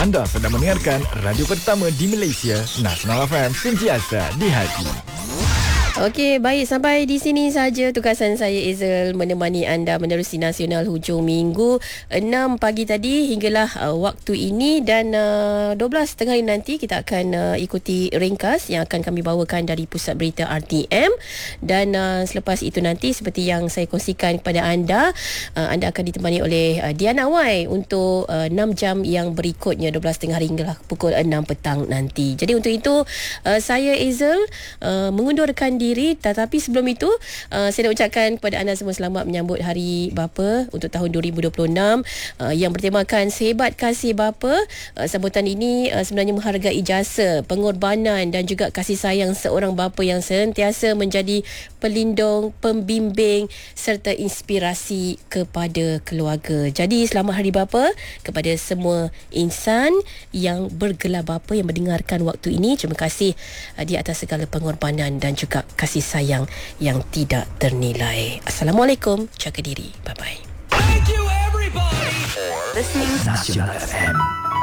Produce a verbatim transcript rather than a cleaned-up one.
Anda sedang mendengarkan radio pertama di Malaysia, Nasional F M, sentiasa di hati. Okey, baik, sampai di sini saja tugasan saya Ezel menemani anda menerusi Nasional hujung minggu enam pagi tadi hinggalah uh, waktu ini, dan uh, dua belas tengah hari nanti kita akan uh, ikuti ringkas yang akan kami bawakan dari Pusat Berita R T M, dan uh, selepas itu nanti seperti yang saya kongsikan kepada anda, uh, anda akan ditemani oleh uh, Diana Wai untuk uh, enam jam yang berikutnya, dua belas tengah hari hinggalah pukul enam petang nanti. Jadi untuk itu uh, saya Ezel uh, mengundurkan diri, tetapi sebelum itu uh, saya nak ucapkan kepada anda semua selamat menyambut Hari Bapa untuk tahun dua ribu dua puluh enam uh, yang bertemakan Sehebat Kasih Bapa. Uh, sambutan ini uh, sebenarnya menghargai jasa, pengorbanan dan juga kasih sayang seorang bapa yang sentiasa menjadi pelindung, pembimbing serta inspirasi kepada keluarga. Jadi selamat Hari Bapa kepada semua insan yang bergelar bapa yang mendengarkan waktu ini. Terima kasih uh, di atas segala pengorbanan dan juga kasih sayang yang tidak ternilai. Assalamualaikum, jaga diri. Bye bye. Thank you everybody for listening Nasional F M.